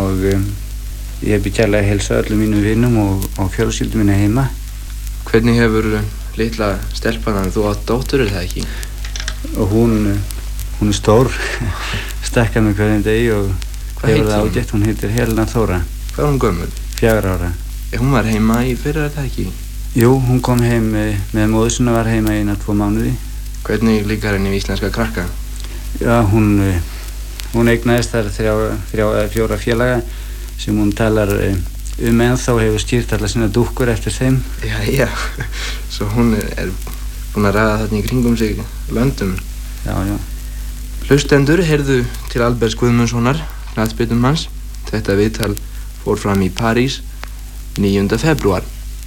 og ég bið kærlega að heilsa öllum mínum vinum og fjölskyldu minni heima. Hvernig hefur litla stelpan, þú átt dóttur, er það ekki? Og hún er stór, stekkar með hverjum degi og hefur það ágætt. Hún heitir Helena Þóra. Hvað er hún gömul? 4 ára. Hún var heima í fyrra, er það ekki? Jú, hún kom heim með móður sinni, var heima í 1-2 mánuði. Hvernig líkar henni við íslenska krakka? Já, hún eignaðist þar 4 félaga sem hún talar ennþá og hefur stýrt allar sína dúkkur eftir þeim. Já, svo hún er búin að ræða þarna í kringum sig löndum. Já. Hlustendur heyrðu til Alberts Guðmundssonar, knattspyrnumanns. Þetta viðtal fór fram í París 9. febrúar.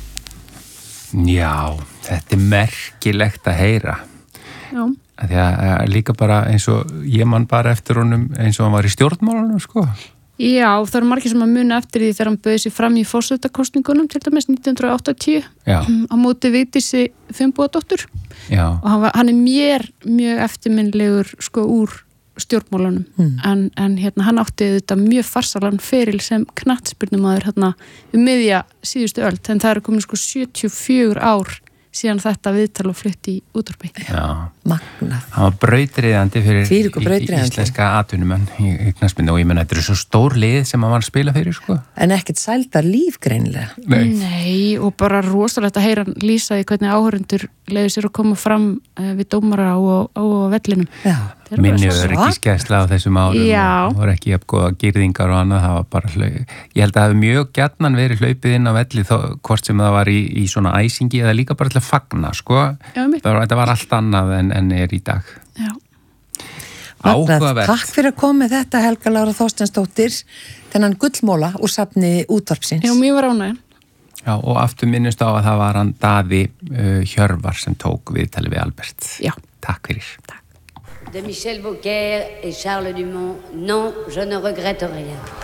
Já, þetta er merkilegt að heyra. Já. Því að líka bara eins og ég man bara eftir honum eins og hann var í stjórnmálunum, sko. Já, það eru margir sem að muna eftir því þegar hann bauð sig fram í forsetakosningunum til dæmis 1980 á móti Vigdísi Finnbogadóttur. Já. Og hann er mér mjög eftirminnilegur sko úr stjórnmálunum en hann átti þetta mjög farsalan feril sem knattspyrnumaður miðja síðustu öld, en það eru komin sko 74 ár síðan þetta viðtal og flutt í útvarpi. Já. Magnað. Hann var brautryðjandi fyrir íslenska atvinnumenn í knattspyrnu og ég menna þetta eru svo stór lið sem hann var að spila fyrir, sko. En ekkert sældar líf greinilega. Nei, og bara rosalegt að heyra hann lýsa í hvernig áhorfendur leiði sér að koma fram við dómara á vellinum. Já. Minni öryggisgæsla á þessum árum og voru ekki jafn góða girðingar og annað, það var bara ég held að það hefði mjög gjarnan verið hlaupið inn á velli hvort sem það var í svona æsingi eða líka bara til að fagna, sko. Þetta var allt annað en er í dag. Já. Áhugavert. Takk fyrir að koma með þetta, Helga Lára Þorsteinsdóttir, þennan gullmóla úr safni útvarpsins. Já, mjög var ánægð. Já, og aftur minnust á að það var hann Daði Hjörvar sem tók viðtali við Albert. Já. Takk fyrir. De Michel Beaucaire et Charles Dumont, non, je ne regrette rien.